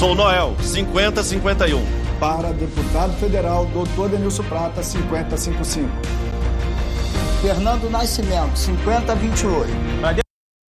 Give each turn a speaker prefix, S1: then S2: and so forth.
S1: Sou Noel, 5051.
S2: Para deputado federal, Dr. Denilson Prata, 5055.
S3: Fernando Nascimento, 5028.